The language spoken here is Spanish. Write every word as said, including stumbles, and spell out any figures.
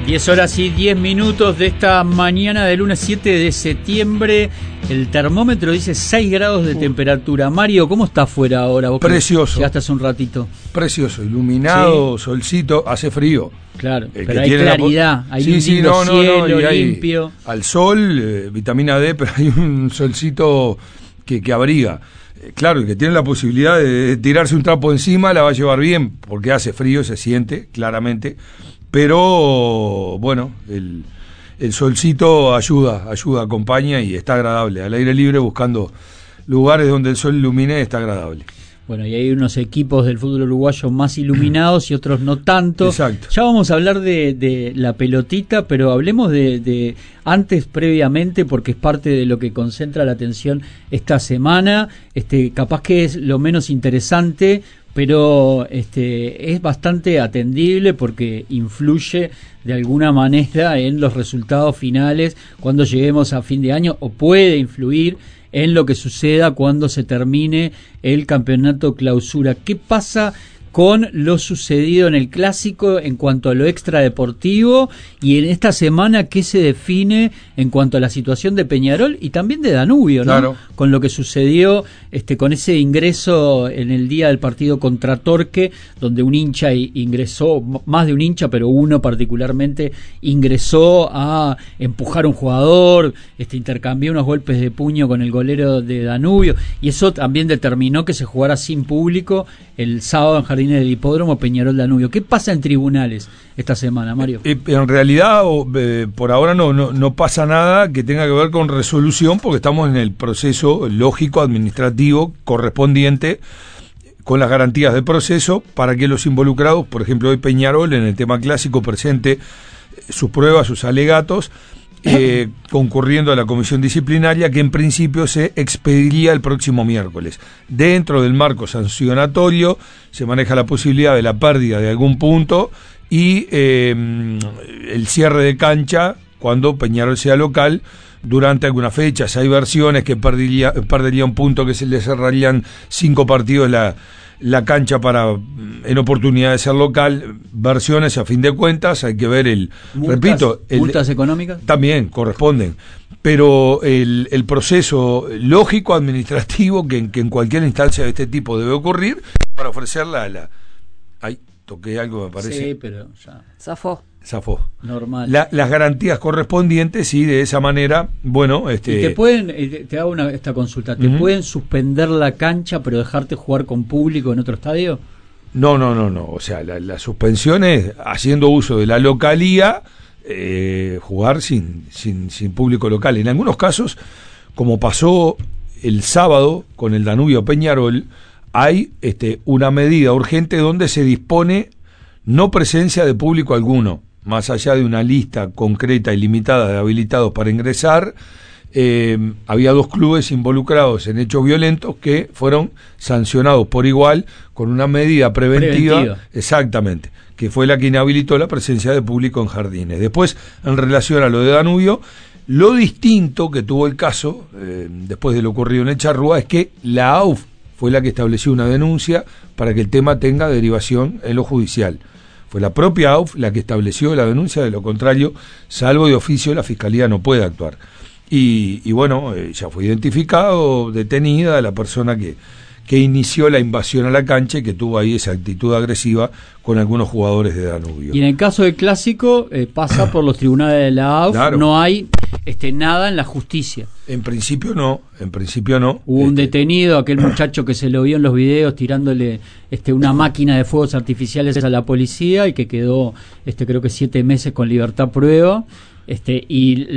diez horas y diez minutos de esta mañana del lunes siete de septiembre. El termómetro dice seis grados de temperatura. Mario, ¿cómo está afuera ahora? ¿Vos Precioso. Llegaste hace un ratito. Precioso, iluminado, sí. Solcito, hace frío. Claro, el pero hay claridad, la... hay sí, un sí, no, no, cielo no, y hay limpio. Al sol, eh, vitamina D, pero hay un solcito que, que abriga. Eh, claro, el que tiene la posibilidad de tirarse un trapo encima la va a llevar bien, porque hace frío, se siente, claramente. Pero, bueno, el, el solcito ayuda, ayuda, acompaña y está agradable. Al aire libre, buscando lugares donde el sol ilumine, está agradable. Bueno, y hay unos equipos del fútbol uruguayo más iluminados y otros no tanto. Exacto. Ya vamos a hablar de, de la pelotita, pero hablemos de, de antes, previamente, porque es parte de lo que concentra la atención esta semana. Este, capaz que es lo menos interesante, pero este es bastante atendible porque influye de alguna manera en los resultados finales cuando lleguemos a fin de año, o puede influir en lo que suceda cuando se termine el campeonato clausura. ¿Qué pasa con lo sucedido en el Clásico en cuanto a lo extradeportivo, y en esta semana qué se define en cuanto a la situación de Peñarol y también de Danubio, ¿no? Claro. Con lo que sucedió este con ese ingreso en el día del partido contra Torque, donde un hincha ingresó, más de un hincha, pero uno particularmente ingresó a empujar a un jugador, este intercambió unos golpes de puño con el golero de Danubio, y eso también determinó que se jugara sin público el sábado en Jardines del Hipódromo Peñarol Danubio. ¿Qué pasa en tribunales esta semana, Mario? Eh, en realidad, eh, por ahora no, no, no pasa nada que tenga que ver con resolución, porque estamos en el proceso lógico administrativo correspondiente, con las garantías del proceso, para que los involucrados, por ejemplo hoy Peñarol en el tema clásico, presente sus pruebas, sus alegatos, Eh, concurriendo a la comisión disciplinaria, que en principio se expediría el próximo miércoles. Dentro del marco sancionatorio se maneja la posibilidad de la pérdida de algún punto y eh, el cierre de cancha cuando Peñarol sea local durante algunas fechas. Hay versiones que perdería, perdería un punto, que se le cerrarían cinco partidos la la cancha para en oportunidad de ser local. Versiones, a fin de cuentas hay que ver el multas, repito el, multas económicas también corresponden, pero el, el proceso lógico administrativo que, que en cualquier instancia de este tipo debe ocurrir para ofrecer la, la ay, toqué algo me parece, sí, pero ya zafó zafó normal la, las garantías correspondientes, y de esa manera, bueno, este y te pueden eh, te hago una, esta consulta, ¿te uh-huh. pueden suspender la cancha pero dejarte jugar con público en otro estadio? No, no, no, no, o sea, la, la suspensión es haciendo uso de la localía, eh, jugar sin, sin, sin público local. En algunos casos, como pasó el sábado con el Danubio Peñarol, hay este, una medida urgente donde se dispone no presencia de público alguno, más allá de una lista concreta y limitada de habilitados para ingresar. Eh, había dos clubes involucrados en hechos violentos que fueron sancionados por igual con una medida preventiva, preventiva, exactamente, que fue la que inhabilitó la presencia de público en jardines. Después, en relación a lo de Danubio, lo distinto que tuvo el caso, eh, después de lo ocurrido en el Charrúa, es que la A U F fue la que estableció una denuncia para que el tema tenga derivación en lo judicial. Fue la propia A U F la que estableció la denuncia, de lo contrario, salvo de oficio, la Fiscalía no puede actuar. Y, y bueno, eh, ya fue identificado, detenida la persona que, que inició la invasión a la cancha y que tuvo ahí esa actitud agresiva con algunos jugadores de Danubio. Y en el caso del Clásico, eh, pasa por los tribunales de la A U F, claro. No hay este nada en la justicia. En principio no, en principio no. Hubo este... un detenido, aquel muchacho que se lo vio en los videos tirándole este una máquina de fuegos artificiales a la policía, y que quedó este creo que siete meses con libertad prueba, este y